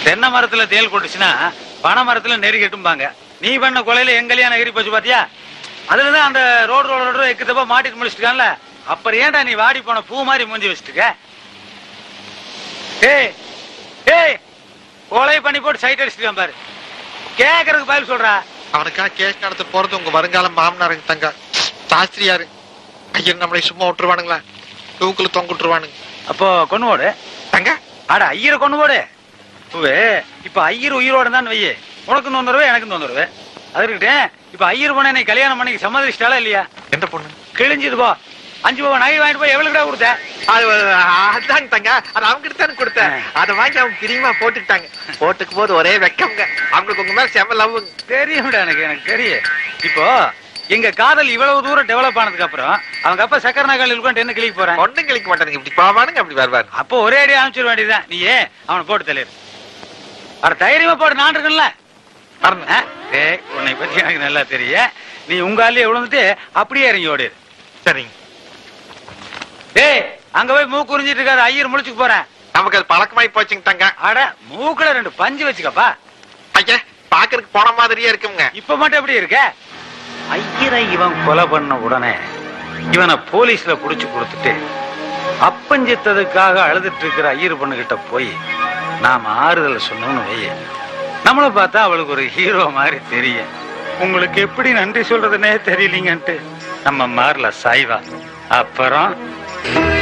தென்னை மரத்துல தேல் கொட்டுச்சுன்னா பனை மரத்துல நெறி கட்டும்பாங்க. நீ பண்ண கொலையில எங்க கல்யாணம் எகிரி போச்சு பாத்தியா? அதுலதான் அந்த ரோடு எக்குதப்பா மாட்டிட்டு முடிச்சிருக்கான்ல. அப்புறம் ஏன்டா நீ வாடி போன பூ மாதிரி மூஞ்சி வச்சுட்டுக்க? ஏய் ஏய், கொலை பண்ணி போட்டு சைட் அடிச்சுட்டு பாரு. கேக்குறதுக்கு பதில் சொல்றா. அவனுக்கா கேஸ் நடத்த போறது உங்க வருங்கால மாமனாருங்க தங்க சாஸ்திரியாரு. ஐயர் நம்மளை சும்மா விட்டுருவானுங்களா? தூக்குல தொங்க விட்டுருவானுங்க. அப்போ கொண்டு போடு தங்க. அட ஐயரை கொண்டு போடு. இப்ப ஐயர் உயிரோட தான் வையே, உனக்கு தொந்தரவு எனக்கு தொந்தரவு. அது இருக்கட்டேன். இப்ப ஐயர் பொண்ணு என்னை கல்யாணம் பண்ணி சம்மதிச்சிட்டாளா இல்லையா? எந்த பொண்ணு? கிழிஞ்சது போ. 5 பவன் நகை வாங்கிட்டு போய் எவ்வளவுடா கொடுத்த? அதான் தங்க, அது அவங்க கிட்ட தானே கொடுத்தேன். அதை வாங்கி அவங்க பிரியமா போட்டுக்கிட்டாங்க. போட்டுக்கும் போது ஒரே வெக்கம்ங்க. அவங்களுக்கு உங்க மேல செம லவ். தெரியும்டா, எனக்கு தெரியும். இப்போ எங்க காதல் இவ்வளவு தூரம் டெவலப் ஆனதுக்கு அப்புறம் அவங்க அப்பா சக்கர நகல் உட்காந்து என்ன கிளிக்க போறேன்? ஒன்னும் கிளிக்க மாட்டானுங்க. இப்படி போவானுங்க, அப்படி வருவாரு. அப்போ ஒரே அடி அனுப்பிச்சிட வேண்டியதுதான். நீ ஏன் அவனை போட்டு தள்ளிடு. அட தைரியமா போட்டு நான் இருக்கேன்ல. உன்னை பத்தி எனக்கு நல்லா தெரியும். நீ உங்க ஆள்லயே விழுந்துட்டு அப்படியே இறங்கி ஓடிடு. சரிங்க. டேய், அங்க போய் மூக்கு உறிஞ்சிட்டு இருக்காது. ஐயர் முழிச்சுக்கு போறேன். நமக்கு அது பழக்கமாயி போச்சுங்க தங்க. அட மூக்குல 2 பஞ்சு வச்சுக்கப்பா. ஐயா பாக்குறதுக்கு போன மாதிரியே இருக்குங்க. இப்ப மட்டும் எப்படி இருக்க? ஐயரை இவன் கொலை பண்ண உடனே இவனை போலீஸ்ல புடிச்சு கொடுத்துட்டு அப்பஞ்சித்ததுக்காக அழுதுட்டு இருக்கிற ஐயர் பொண்ணுகிட்ட போய் நாம ஆறுதல் சொன்னோம்னு வைய, நம்மளை பார்த்தா அவளுக்கு ஒரு ஹீரோ மாதிரி தெரியும். உங்களுக்கு எப்படி நன்றி சொல்றதுன்னே தெரியலீங்கன்ட்டு நம்ம மாறல சாய்வா. அப்புறம்